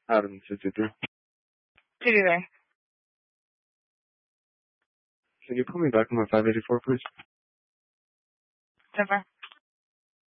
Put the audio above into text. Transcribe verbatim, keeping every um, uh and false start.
Adam fifty-three. fifty-three. Can you put me back on my five eighty-four, please? Jennifer.